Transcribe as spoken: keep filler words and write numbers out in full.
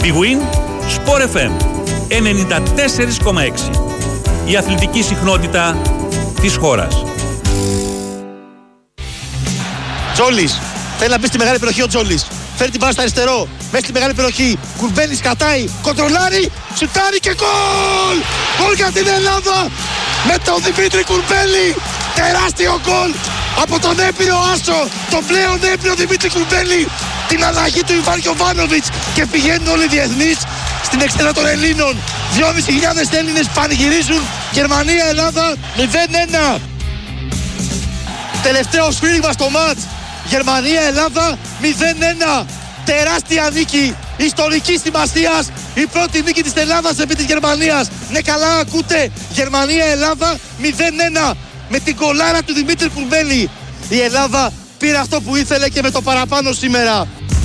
Big Win, Sport εφ εμ ενενήντα τέσσερα κόμμα έξι. Η αθλητική συχνότητα της χώρας. Τζόλης, θέλει να μπει στη μεγάλη περιοχή ο Τζόλης. Φέρει την μπάλα στο αριστερό, μέσα στη μεγάλη περιοχή. Κουρμπέλης κατάει, κοντρολάρει, σουτάρει και γκολ! Γκολ για την Ελλάδα! Με τον Δημήτρη Κουρμπέλη! Τεράστιο γκολ! Από τον έπειρο Άσο, τον πλέον έπειρο Δημήτρη Κουρμπέλη! Την αλλαγή του Ιβάν Γιοβάνοβιτς και πηγαίνουν όλοι οι διεθνείς στην εξέδρα των Ελλήνων. δυόμισι χιλιάδες Έλληνες πανηγυρίζουν. Γερμανία-Ελλάδα μηδέν ένα. Τελευταίο σφύριγμα στο μάτς. Γερμανία-Ελλάδα μηδέν ένα. Τεράστια νίκη ιστορικής σημασίας. Η πρώτη νίκη της Ελλάδας επί της Γερμανίας. Ναι, καλά ακούτε. Γερμανία-Ελλάδα μηδέν ένα. Με την κολάρα του Δημήτρη Κουρμπέλη. Η Ελλάδα πήρε αυτό που ήθελε και με το παραπάνω σήμερα.